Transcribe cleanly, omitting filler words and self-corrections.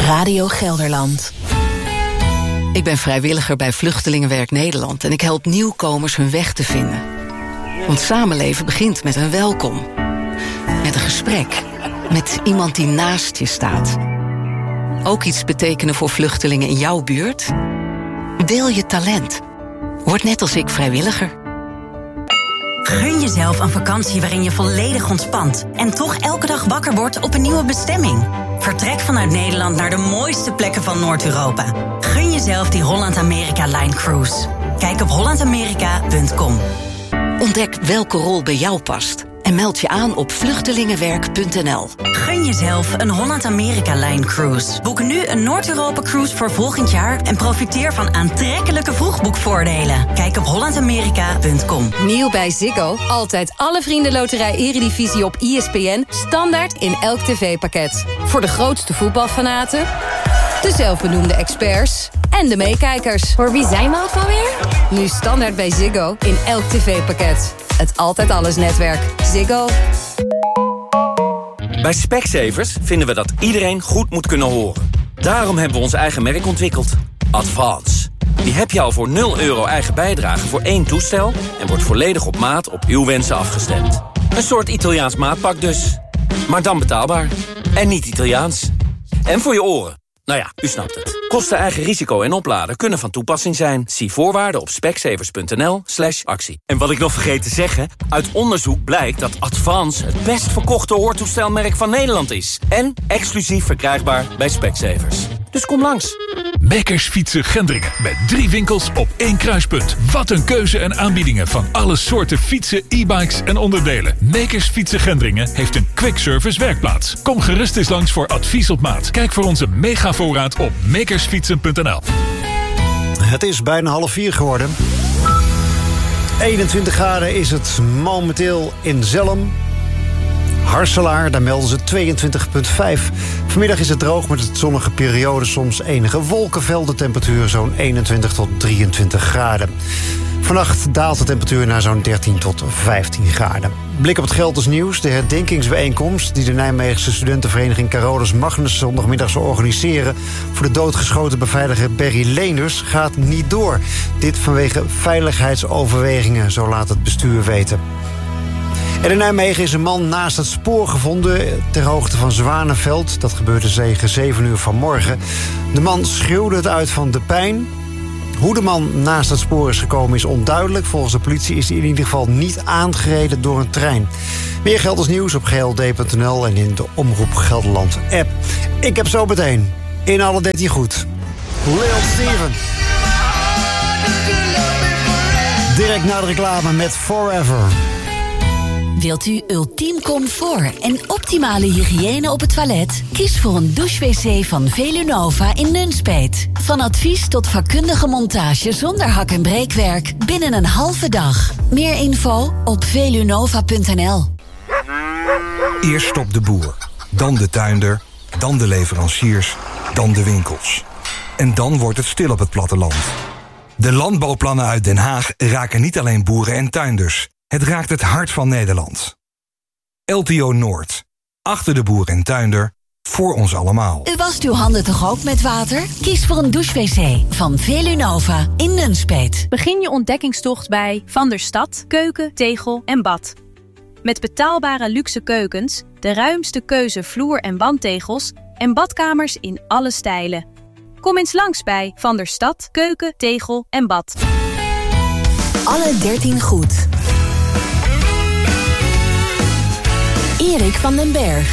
Radio Gelderland. Ik ben vrijwilliger bij Vluchtelingenwerk Nederland en ik help nieuwkomers hun weg te vinden. Want samenleven begint met een welkom. Met een gesprek. Met iemand die naast je staat. Ook iets betekenen voor vluchtelingen in jouw buurt? Deel je talent. Word net als ik vrijwilliger. Gun jezelf een vakantie waarin je volledig ontspant en toch elke dag wakker wordt op een nieuwe bestemming. Vertrek vanuit Nederland naar de mooiste plekken van Noord-Europa. Gun jezelf die Holland-Amerika-Line Cruise. Kijk op hollandamerika.com. Ontdek welke rol bij jou past en meld je aan op vluchtelingenwerk.nl. Gun jezelf een Holland-Amerika-Line Cruise. Boek nu een Noord-Europa-cruise voor volgend jaar en profiteer van aantrekkelijke vroegboekvoordelen. Kijk op hollandamerika.com. Nieuw bij Ziggo. Altijd alle vriendenloterij Eredivisie op ESPN. Standaard in elk tv-pakket. Voor de grootste voetbalfanaten, de zelfbenoemde experts en de meekijkers. Voor wie zijn we ook alweer? Nu standaard bij Ziggo in elk tv-pakket. Het Altijd Alles netwerk. Ziggo. Bij Specsavers vinden we dat iedereen goed moet kunnen horen. Daarom hebben we ons eigen merk ontwikkeld. Advance. Die heb je al voor €0 eigen bijdrage voor 1 toestel en wordt volledig op maat op uw wensen afgestemd. Een soort Italiaans maatpak dus. Maar dan betaalbaar. En niet Italiaans. En voor je oren. Nou ja, u snapt het. Kosten, eigen risico en opladen kunnen van toepassing zijn. Zie voorwaarden op specsavers.nl/actie. En wat ik nog vergeet te zeggen, uit onderzoek blijkt dat Advance het best verkochte hoortoestelmerk van Nederland is. En exclusief verkrijgbaar bij Specsavers. Dus kom langs. Makers Fietsen Gendringen. Met 3 winkels op 1 kruispunt. Wat een keuze en aanbiedingen van alle soorten fietsen, e-bikes en onderdelen. Makers Fietsen Gendringen heeft een quick service werkplaats. Kom gerust eens langs voor advies op maat. Kijk voor onze megavoorraad op makersfietsen.nl. Het is bijna 3:30 geworden. 21 graden is het momenteel in Zelhem. Harselaar, daar melden ze 22,5. Vanmiddag is het droog met het zonnige periode, soms enige wolkenvelden. Temperatuur zo'n 21 tot 23 graden. Vannacht daalt de temperatuur naar zo'n 13 tot 15 graden. Blik op het Gelders nieuws. De herdenkingsbijeenkomst die de Nijmeegse studentenvereniging Carolus Magnus zondagmiddag zou organiseren voor de doodgeschoten beveiliger Berry Leenders gaat niet door. Dit vanwege veiligheidsoverwegingen, zo laat het bestuur weten. En in Nijmegen is een man naast het spoor gevonden ter hoogte van Zwanenveld. Dat gebeurde tegen 7 uur vanmorgen. De man schreeuwde het uit van de pijn. Hoe de man naast het spoor is gekomen is onduidelijk. Volgens de politie is hij in ieder geval niet aangereden door een trein. Meer Gelders nieuws op gld.nl en in de Omroep Gelderland app. Ik heb zo meteen in alle 13 goed Lil Steven. Direct na de reclame met Forever. Wilt u ultiem comfort en optimale hygiëne op het toilet? Kies voor een douche-wc van Velunova in Nunspeet. Van advies tot vakkundige montage zonder hak- en breekwerk binnen een halve dag. Meer info op velunova.nl. Eerst stopt de boer, dan de tuinder, dan de leveranciers, dan de winkels. En dan wordt het stil op het platteland. De landbouwplannen uit Den Haag raken niet alleen boeren en tuinders. Het raakt het hart van Nederland. LTO Noord. Achter de boer en tuinder. Voor ons allemaal. U wast uw handen toch ook met water? Kies voor een douche-wc van Velunova in Nunspeet. Begin je ontdekkingstocht bij Van der Stad, keuken, tegel en bad. Met betaalbare luxe keukens, de ruimste keuze vloer- en wandtegels en badkamers in alle stijlen. Kom eens langs bij Van der Stad, keuken, tegel en bad. Alle 13 goed. Erik van den Berg.